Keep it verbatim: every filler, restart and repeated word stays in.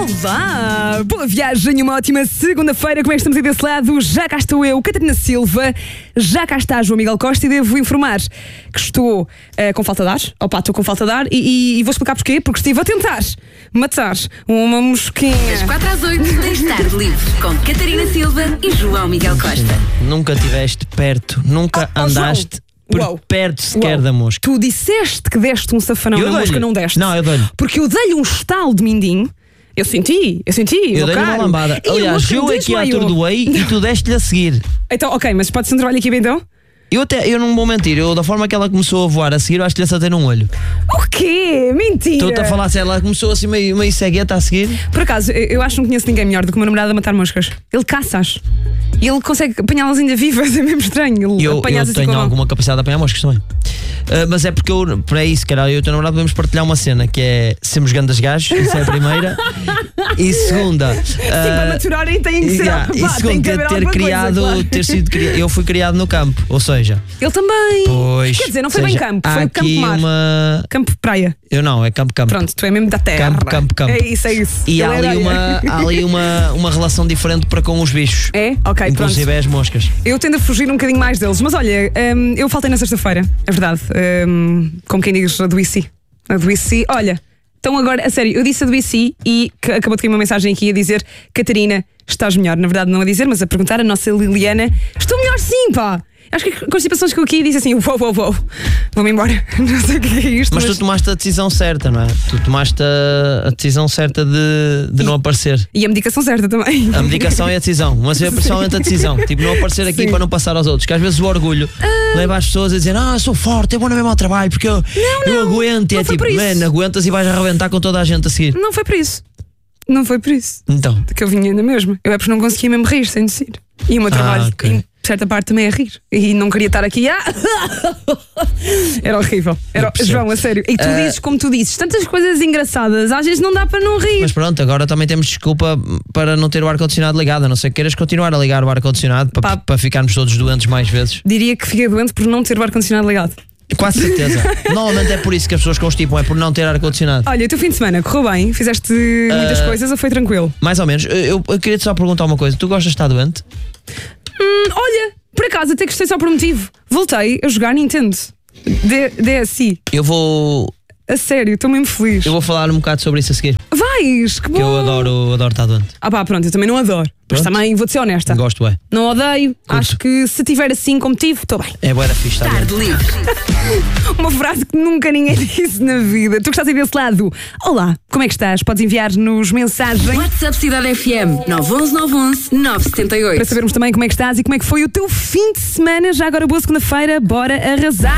Olá, boa viagem, uma ótima segunda-feira. Como é que estamos aí desse lado? Já cá estou eu, Catarina Silva. Já cá está João Miguel Costa e devo informar que estou uh, com falta de ar. Opa, estou com falta de ar e, e, e vou explicar porquê. Porque estive a tentar matar uma mosquinha. Das quatro às oito, tens tarde livre com Catarina Silva e João Miguel Costa. Nunca estiveste perto, nunca Oh, oh, andaste João. por Uau. perto sequer Uau. da mosca. Tu disseste que deste um safanão Eu na dei-lhe. mosca, não deste? Não, eu dei-lhe. Porque eu dei-lhe um estalo de mindinho. Eu senti, eu senti. Eu meu dei-lhe uma caro. lambada. E a Aliás, mosca eu aqui a desmaiou. atordoei e tu deste-lhe a seguir. Então, ok, mas pode ser um trabalho de equipa então? Eu até, eu não vou mentir, eu da forma que ela começou a voar a seguir, eu acho que lhe acertei num olho. O quê? Mentira! Estou-te a falar se ela começou assim meio, meio cegueta a seguir. Por acaso, eu eu acho que não conheço ninguém melhor do que o meu namorado a matar moscas. Ele caça-as. E ele consegue apanhá-las ainda vivas, é mesmo estranho. Ele Eu, eu apanha-as assim tenho com a mão. alguma capacidade de apanhar moscas também. Uh, mas é porque eu, para isso, cara, eu e o teu namorado podemos partilhar uma cena que é sermos grandes gajos, isso é a primeira. E segunda, Sim, para uh, maturarem têm que ser. yeah, pá, e tem segunda, que ter, haver ter alguma criado, coisa, claro. ter sido criado, eu fui criado no campo, ou seja, Ele também. pois, Quer dizer, não foi seja, bem campo, há foi aqui campo-mar. uma, Campo praia. eu não, é campo campo. Pronto, tu é mesmo da terra. Campo, campo, campo. É isso, é isso. E há Ele ali, era- uma, há ali uma, uma relação diferente para com os bichos, É? Ok, inclusive pronto. as moscas. Eu tendo a fugir um bocadinho mais deles. Mas olha, hum, eu faltei na sexta-feira, é verdade. Hum, como quem diz, adoeci. Adoeci. Olha, então agora, a sério, eu disse adoeci e que acabou de cair uma mensagem aqui a dizer: Catarina, estás melhor. Na verdade, não a dizer, mas a perguntar a nossa Liliana: estou melhor sim, pá. Acho que a constipação chegou aqui e disse assim: uou, uou, uou, vou-me embora. Não sei o que é isto. Mas tu tomaste a decisão certa, não é? Tu tomaste a, a decisão certa de, de não aparecer. E a medicação certa também. A medicação é a decisão, mas é principalmente a decisão. Tipo, não aparecer aqui Sim. para não passar aos outros. Que às vezes o orgulho leva as pessoas a dizer: ah, eu sou forte, eu vou na mesma ao trabalho porque eu não, eu aguento. E não é foi tipo, por isso. man, aguentas e vais arrebentar com toda a gente a seguir. Não foi por isso. Não foi por isso. Então, Que eu vinha ainda mesmo. Eu é porque não conseguia mesmo rir sem descer. E o meu trabalho, ok. em certa parte, também é rir. E não queria estar aqui. Ah! Era horrível. Era, Eu percebo. João, a sério. E tu Ah. dizes, como tu dizes, tantas coisas engraçadas, às vezes não dá para não rir. mas pronto, agora também temos desculpa para não ter o ar-condicionado ligado. A não ser que queiras continuar a ligar o ar-condicionado para, Pá. para ficarmos todos doentes mais vezes. Diria que fiquei doente por não ter o ar-condicionado ligado. Quase certeza. Normalmente é por isso que as pessoas constipam, é por não ter ar-condicionado. Olha, o teu fim de semana correu bem? Fizeste muitas Ah. coisas ou foi tranquilo? Mais ou menos. Eu, eu queria-te só perguntar uma coisa: tu gostas de estar doente? Hum, olha, por acaso até gostei só por um motivo. Voltei a jogar Nintendo. D- DSi. Eu vou. A sério, estou mesmo feliz. Eu vou falar um bocado sobre isso a seguir. Vais, que bom. Que eu adoro, adoro estar doente. Ah pá, pronto, eu também não adoro. Mas Pronto. também vou-te ser honesta. Gosto, é. Não odeio. Acho que se tiver assim como tive, estou bem. É boa da fixe, está doente. Tarde livre. Uma frase que nunca ninguém disse na vida. Tu que estás aí desse lado. Olá, como é que estás? Podes enviar-nos mensagens WhatsApp Cidade F M nove um um nove um um nove sete para oito. sabermos também como é que estás e como é que foi o teu fim de semana. Já agora, boa segunda-feira, bora arrasar.